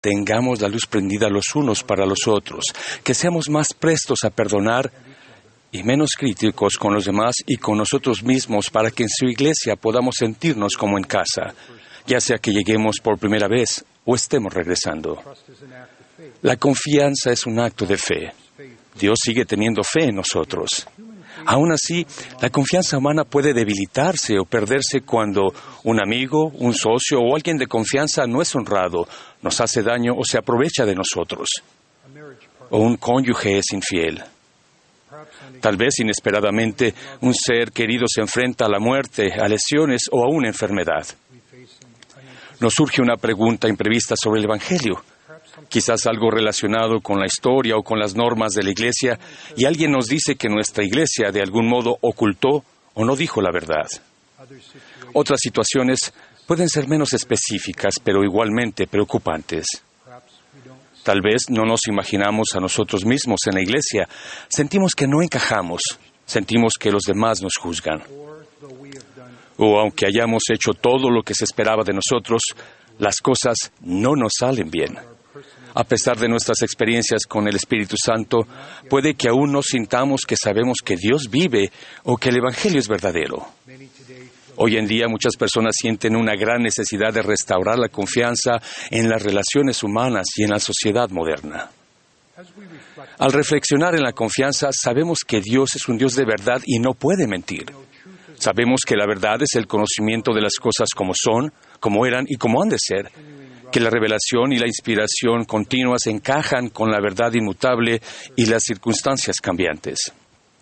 tengamos la luz prendida los unos para los otros, que seamos más prestos a perdonar y menos críticos con los demás y con nosotros mismos para que en su iglesia podamos sentirnos como en casa, ya sea que lleguemos por primera vez o estemos regresando. La confianza es un acto de fe. Dios sigue teniendo fe en nosotros. Aún así, la confianza humana puede debilitarse o perderse cuando un amigo, un socio o alguien de confianza no es honrado, nos hace daño o se aprovecha de nosotros. O un cónyuge es infiel. Tal vez inesperadamente un ser querido se enfrenta a la muerte, a lesiones o a una enfermedad. Nos surge una pregunta imprevista sobre el Evangelio, quizás algo relacionado con la historia o con las normas de la Iglesia, y alguien nos dice que nuestra Iglesia de algún modo ocultó o no dijo la verdad. Otras situaciones pueden ser menos específicas, pero igualmente preocupantes. Tal vez no nos imaginamos a nosotros mismos en la Iglesia. Sentimos que no encajamos. Sentimos que los demás nos juzgan. O aunque hayamos hecho todo lo que se esperaba de nosotros, las cosas no nos salen bien. A pesar de nuestras experiencias con el Espíritu Santo, puede que aún no sintamos que sabemos que Dios vive o que el Evangelio es verdadero. Hoy en día muchas personas sienten una gran necesidad de restaurar la confianza en las relaciones humanas y en la sociedad moderna. Al reflexionar en la confianza, sabemos que Dios es un Dios de verdad y no puede mentir. Sabemos que la verdad es el conocimiento de las cosas como son, como eran y como han de ser, que la revelación y la inspiración continuas encajan con la verdad inmutable y las circunstancias cambiantes.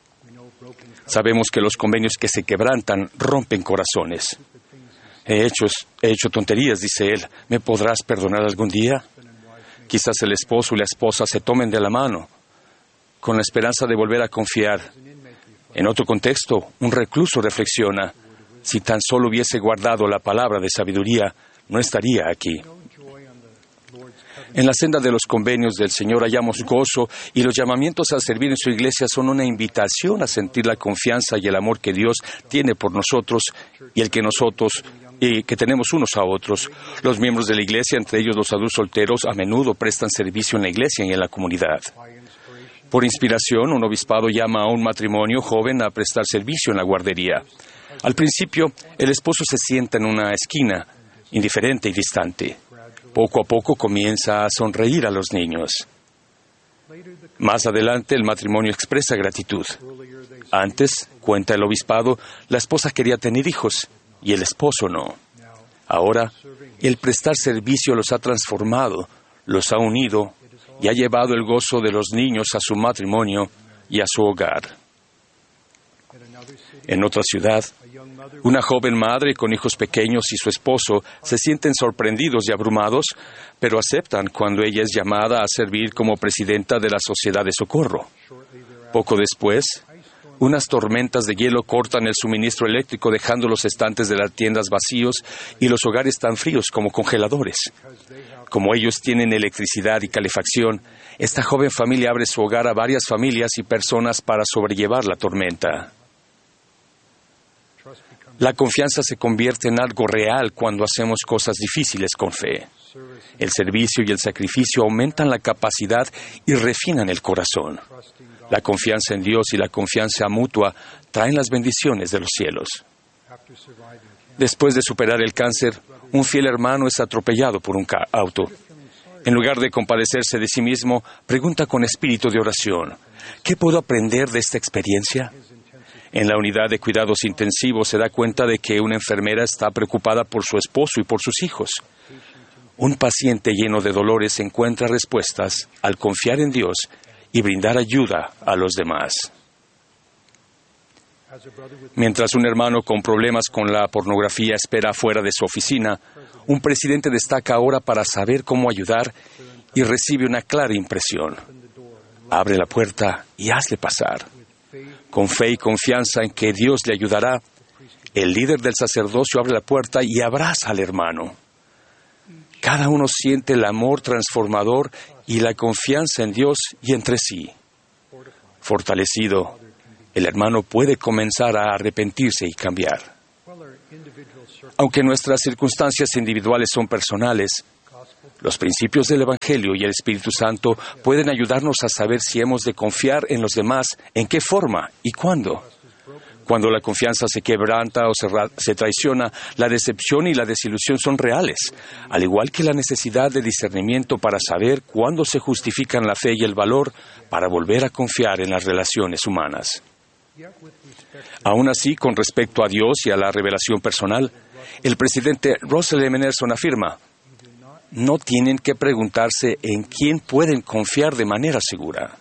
Sabemos que los convenios que se quebrantan rompen corazones. He hecho tonterías, dice él. ¿Me podrás perdonar algún día? Quizás el esposo y la esposa se tomen de la mano, con la esperanza de volver a confiar. En otro contexto, un recluso reflexiona: si tan solo hubiese guardado la palabra de sabiduría, no estaría aquí. En la senda de los convenios del Señor hallamos gozo, y los llamamientos a servir en su iglesia son una invitación a sentir la confianza y el amor que Dios tiene por nosotros y el que nosotros que tenemos unos a otros. Los miembros de la iglesia, entre ellos los adultos solteros, a menudo prestan servicio en la iglesia y en la comunidad. Por inspiración, un obispado llama a un matrimonio joven a prestar servicio en la guardería. Al principio, el esposo se sienta en una esquina, indiferente y distante. Poco a poco comienza a sonreír a los niños. Más adelante, el matrimonio expresa gratitud. Antes, cuenta el obispado, la esposa quería tener hijos y el esposo no. Ahora, el prestar servicio los ha transformado, los ha unido y ha llevado el gozo de los niños a su matrimonio y a su hogar. En otra ciudad, una joven madre con hijos pequeños y su esposo se sienten sorprendidos y abrumados, pero aceptan cuando ella es llamada a servir como presidenta de la Sociedad de Socorro. Poco después, unas tormentas de hielo cortan el suministro eléctrico, dejando los estantes de las tiendas vacíos y los hogares tan fríos como congeladores. Como ellos tienen electricidad y calefacción, esta joven familia abre su hogar a varias familias y personas para sobrellevar la tormenta. La confianza se convierte en algo real cuando hacemos cosas difíciles con fe. El servicio y el sacrificio aumentan la capacidad y refinan el corazón. La confianza en Dios y la confianza mutua traen las bendiciones de los cielos. Después de superar el cáncer, un fiel hermano es atropellado por un auto. En lugar de compadecerse de sí mismo, pregunta con espíritu de oración: ¿qué puedo aprender de esta experiencia? En la unidad de cuidados intensivos se da cuenta de que una enfermera está preocupada por su esposo y por sus hijos. Un paciente lleno de dolores encuentra respuestas al confiar en Dios y brindar ayuda a los demás. Mientras un hermano con problemas con la pornografía espera fuera de su oficina, un presidente destaca ahora para saber cómo ayudar y recibe una clara impresión: abre la puerta y hazle pasar. Con fe y confianza en que Dios le ayudará, el líder del sacerdocio abre la puerta y abraza al hermano. Cada uno siente el amor transformador y la confianza en Dios y entre sí. Fortalecido, el hermano puede comenzar a arrepentirse y cambiar. Aunque nuestras circunstancias individuales son personales, Los principios del Evangelio y el Espíritu Santo pueden ayudarnos a saber si hemos de confiar en los demás, en qué forma y cuándo. Cuando la confianza se quebranta o se traiciona, la decepción y la desilusión son reales, al igual que la necesidad de discernimiento para saber cuándo se justifican la fe y el valor para volver a confiar en las relaciones humanas. Aún así, con respecto a Dios y a la revelación personal, el presidente Russell M. Nelson afirma: no tienen que preguntarse en quién pueden confiar de manera segura.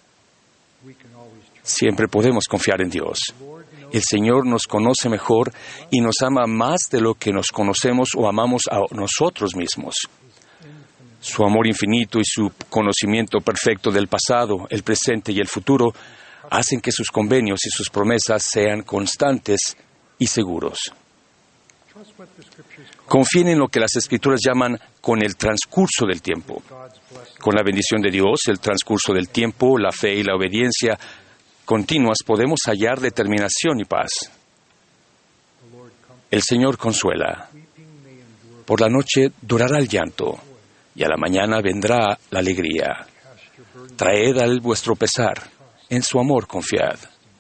Siempre podemos confiar en Dios. El Señor nos conoce mejor y nos ama más de lo que nos conocemos o amamos a nosotros mismos. Su amor infinito y su conocimiento perfecto del pasado, el presente y el futuro hacen que sus convenios y sus promesas sean constantes y seguros. Confíen en lo que las Escrituras llaman con el transcurso del tiempo. Con la bendición de Dios, el transcurso del tiempo, la fe y la obediencia continuas podemos hallar determinación y paz. El Señor consuela. Por la noche durará el llanto, y a la mañana vendrá la alegría. Traed a Él vuestro pesar, en su amor confiad.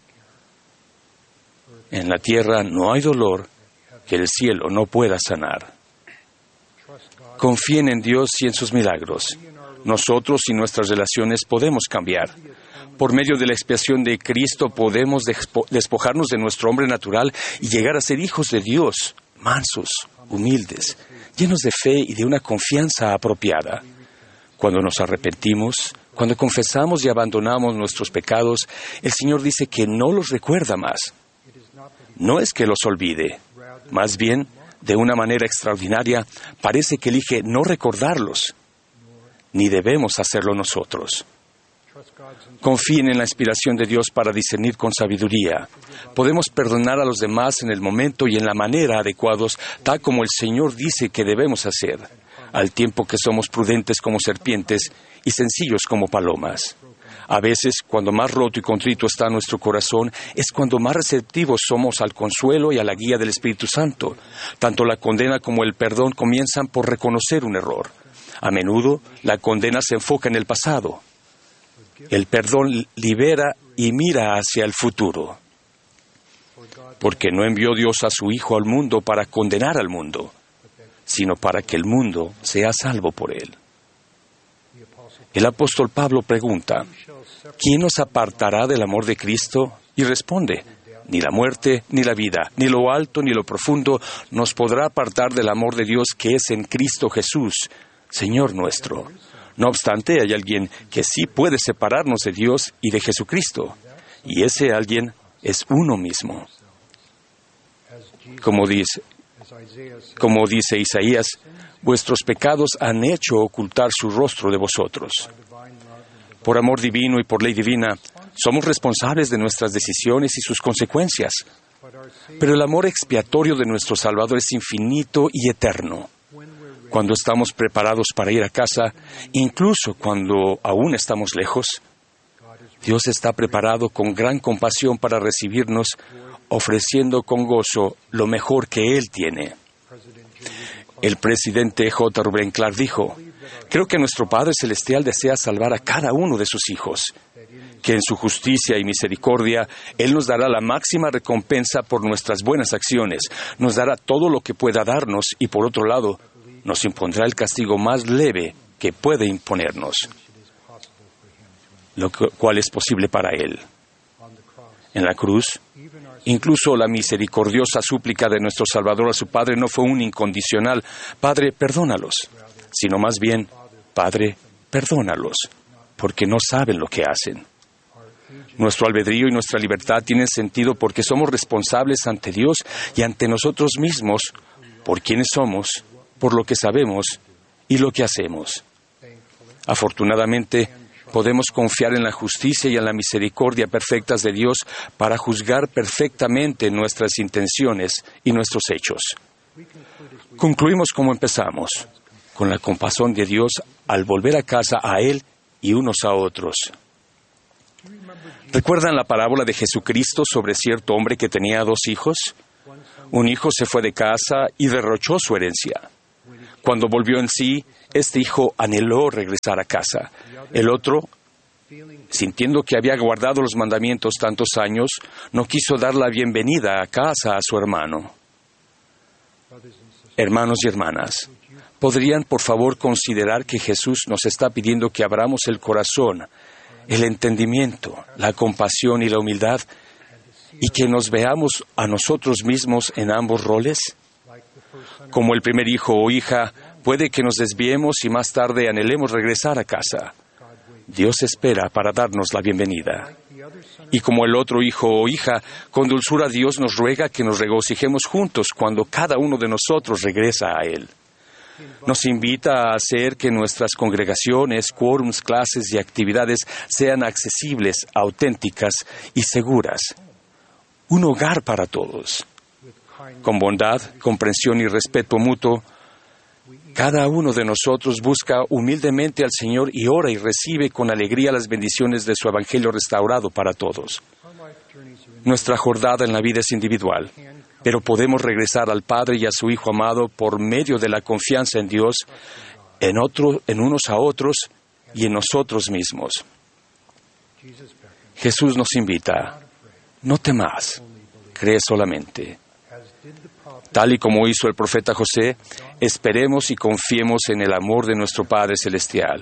En la tierra no hay dolor que el cielo no pueda sanar. Confíen en Dios y en sus milagros. Nosotros y nuestras relaciones podemos cambiar. Por medio de la expiación de Cristo podemos despojarnos de nuestro hombre natural y llegar a ser hijos de Dios, mansos, humildes, llenos de fe y de una confianza apropiada. Cuando nos arrepentimos, cuando confesamos y abandonamos nuestros pecados, el Señor dice que no los recuerda más. No es que los olvide, más bien, de una manera extraordinaria, parece que elige no recordarlos, ni debemos hacerlo nosotros. Confíen en la inspiración de Dios para discernir con sabiduría. Podemos perdonar a los demás en el momento y en la manera adecuados, tal como el Señor dice que debemos hacer, al tiempo que somos prudentes como serpientes y sencillos como palomas. A veces, cuando más roto y contrito está nuestro corazón, es cuando más receptivos somos al consuelo y a la guía del Espíritu Santo. Tanto la condena como el perdón comienzan por reconocer un error. A menudo, la condena se enfoca en el pasado. El perdón libera y mira hacia el futuro. Porque no envió Dios a su Hijo al mundo para condenar al mundo, sino para que el mundo sea salvo por él. El apóstol Pablo pregunta: ¿quién nos apartará del amor de Cristo? Y responde: ni la muerte, ni la vida, ni lo alto, ni lo profundo nos podrá apartar del amor de Dios que es en Cristo Jesús, Señor nuestro. No obstante, hay alguien que sí puede separarnos de Dios y de Jesucristo, y ese alguien es uno mismo. Como dice Isaías, vuestros pecados han hecho ocultar su rostro de vosotros. Por amor divino y por ley divina, somos responsables de nuestras decisiones y sus consecuencias. Pero el amor expiatorio de nuestro Salvador es infinito y eterno. Cuando estamos preparados para ir a casa, incluso cuando aún estamos lejos, Dios está preparado con gran compasión para recibirnos, ofreciendo con gozo lo mejor que Él tiene. El presidente J. Rubén Clark dijo: creo que nuestro Padre Celestial desea salvar a cada uno de sus hijos, que en su justicia y misericordia Él nos dará la máxima recompensa por nuestras buenas acciones, nos dará todo lo que pueda darnos y, por otro lado, nos impondrá el castigo más leve que puede imponernos, lo cual es posible para Él. En la cruz, incluso la misericordiosa súplica de nuestro Salvador a su Padre no fue un incondicional: Padre, perdónalos, sino más bien: Padre, perdónalos, porque no saben lo que hacen. Nuestro albedrío y nuestra libertad tienen sentido porque somos responsables ante Dios y ante nosotros mismos por quienes somos, por lo que sabemos y lo que hacemos. Afortunadamente, podemos confiar en la justicia y en la misericordia perfectas de Dios para juzgar perfectamente nuestras intenciones y nuestros hechos. Concluimos como empezamos, con la compasión de Dios al volver a casa a Él y unos a otros. ¿Recuerdan la parábola de Jesucristo sobre cierto hombre que tenía 2 hijos? Un hijo se fue de casa y derrochó su herencia. Cuando volvió en sí, este hijo anheló regresar a casa. El otro, sintiendo que había guardado los mandamientos tantos años, no quiso dar la bienvenida a casa a su hermano. Hermanos y hermanas, ¿podrían por favor considerar que Jesús nos está pidiendo que abramos el corazón, el entendimiento, la compasión y la humildad, y que nos veamos a nosotros mismos en ambos roles? Como el primer hijo o hija, puede que nos desviemos y más tarde anhelemos regresar a casa. Dios espera para darnos la bienvenida. Y como el otro hijo o hija, con dulzura Dios nos ruega que nos regocijemos juntos cuando cada uno de nosotros regresa a Él. Nos invita a hacer que nuestras congregaciones, quórums, clases y actividades sean accesibles, auténticas y seguras. Un hogar para todos. Con bondad, comprensión y respeto mutuo, cada uno de nosotros busca humildemente al Señor y ora y recibe con alegría las bendiciones de su Evangelio restaurado para todos. Nuestra jornada en la vida es individual, pero podemos regresar al Padre y a su Hijo amado por medio de la confianza en Dios, en unos a otros y en nosotros mismos. Jesús nos invita, no temas, cree solamente. Tal y como hizo el profeta José, esperemos y confiemos en el amor de nuestro Padre Celestial.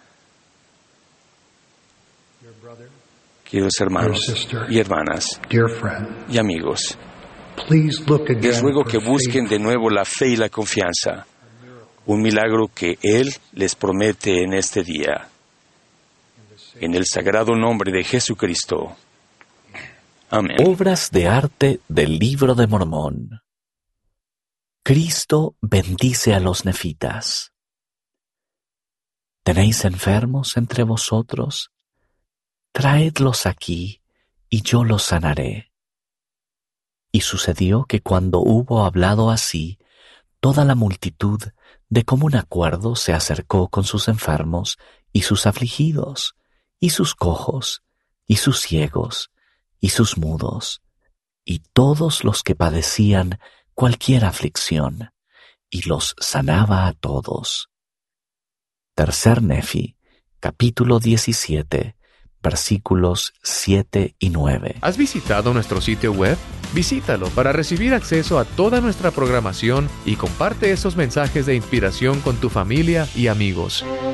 Queridos hermanos y hermanas y amigos, les ruego que busquen de nuevo la fe y la confianza, un milagro que Él les promete en este día. En el sagrado nombre de Jesucristo. Amén. Obras de arte del Libro de Mormón. Cristo bendice a los nefitas. ¿Tenéis enfermos entre vosotros? Traedlos aquí, y yo los sanaré. Y sucedió que cuando hubo hablado así, toda la multitud de común acuerdo se acercó con sus enfermos y sus afligidos, y sus cojos, y sus ciegos, y sus mudos, y todos los que padecían cualquier aflicción, y los sanaba a todos. Tercer Nefi, capítulo 17, versículos 7 y 9. ¿Has visitado nuestro sitio web? Visítalo para recibir acceso a toda nuestra programación y comparte esos mensajes de inspiración con tu familia y amigos.